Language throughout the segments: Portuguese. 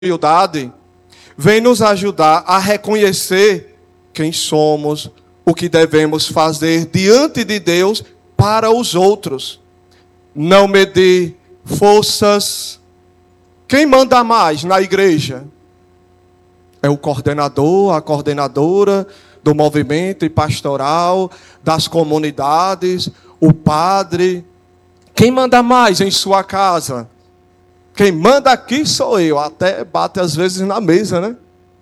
humildade vem nos ajudar a reconhecer quem somos, o que devemos fazer diante de Deus para os outros. Não medir forças. Quem manda mais na igreja? É o coordenador, a coordenadora do movimento e pastoral, das comunidades, o padre. Quem manda mais em sua casa? Quem manda aqui sou eu. Até bate às vezes na mesa, né?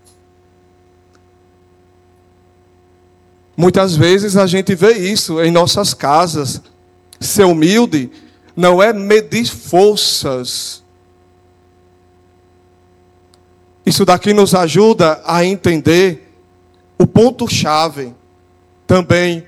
Muitas vezes a gente vê isso em nossas casas. Ser humilde não é medir forças. Isso daqui nos ajuda a entender o ponto-chave. Também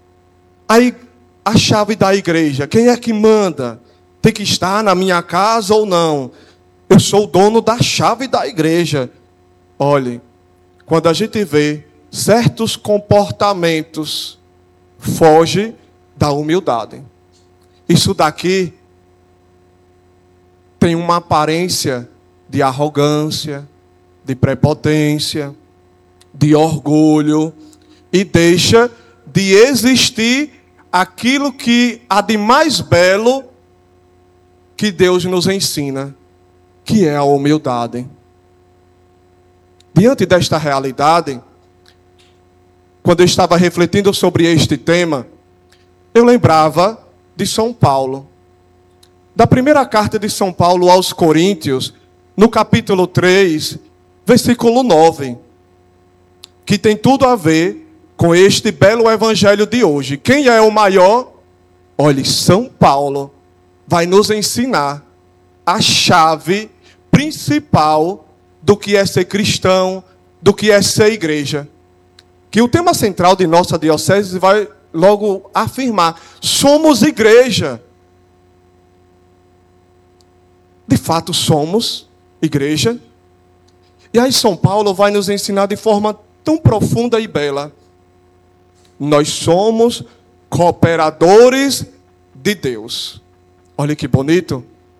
a chave da igreja. Quem é que manda? Tem que estar na minha casa ou não? Eu sou o dono da chave da igreja. Olhe, quando a gente vê certos comportamentos, foge da humildade. Isso daqui tem uma aparência de arrogância, de prepotência, de orgulho, e deixa de existir aquilo que há de mais belo que Deus nos ensina, que é a humildade. Diante desta realidade, quando eu estava refletindo sobre este tema, eu lembrava de São Paulo. Da primeira carta de São Paulo aos Coríntios, no capítulo 3, versículo 9, que tem tudo a ver com este belo evangelho de hoje. Quem é o maior? Olhe, São Paulo vai nos ensinar a chave principal do que é ser cristão, do que é ser igreja. Que o tema central de nossa diocese vai logo afirmar: somos igreja. De fato, somos igreja. E aí São Paulo vai nos ensinar de forma tão profunda e bela. Nós somos cooperadores de Deus. Olha que bonito.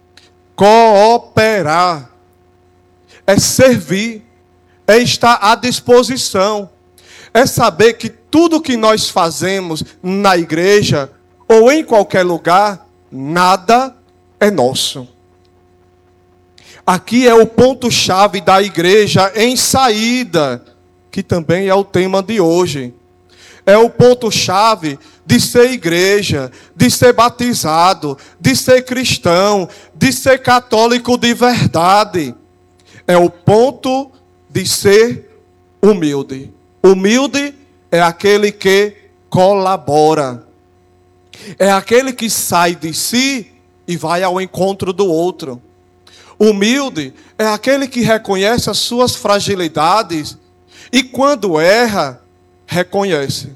Cooperar é servir, é estar à disposição, é saber que tudo que nós fazemos na igreja ou em qualquer lugar, nada é nosso. Aqui é o ponto-chave da igreja em saída, que também é o tema de hoje. É o ponto-chave de ser igreja, de ser batizado, de ser cristão, de ser católico de verdade. É o ponto de ser humilde. Humilde é aquele que colabora. É aquele que sai de si e vai ao encontro do outro. Humilde é aquele que reconhece as suas fragilidades e quando erra, reconhece.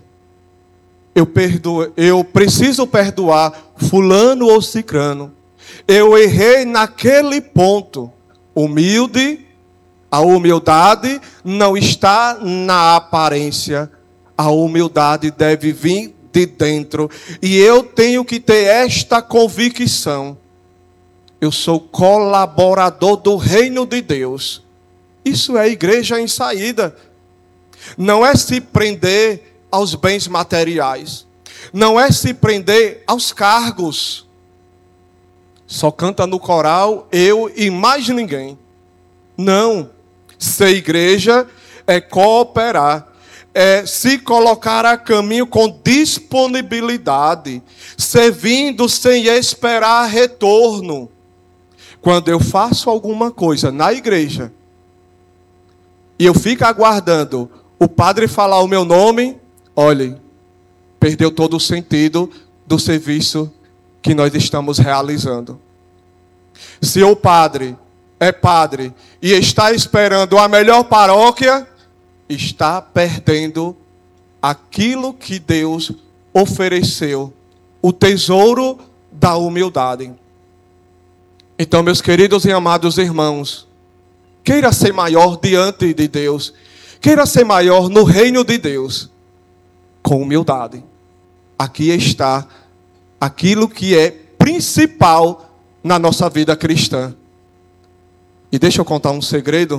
Eu preciso perdoar fulano ou cicrano. Eu errei naquele ponto. Humilde, a humildade não está na aparência. A humildade deve vir de dentro. E eu tenho que ter esta convicção. Eu sou colaborador do reino de Deus. Isso é igreja em saída. Não é se prender aos bens materiais. Não é se prender aos cargos. Só canta no coral eu e mais ninguém. Não. Ser igreja é cooperar. É se colocar a caminho com disponibilidade. Servindo sem esperar retorno. Quando eu faço alguma coisa na igreja e eu fico aguardando o padre falar o meu nome, olhe, perdeu todo o sentido do serviço que nós estamos realizando. Se o padre é padre e está esperando a melhor paróquia, está perdendo aquilo que Deus ofereceu, o tesouro da humildade. Então, meus queridos e amados irmãos, queira ser maior diante de Deus, queira ser maior no reino de Deus, com humildade. Aqui está aquilo que é principal na nossa vida cristã. E deixa eu contar um segredo.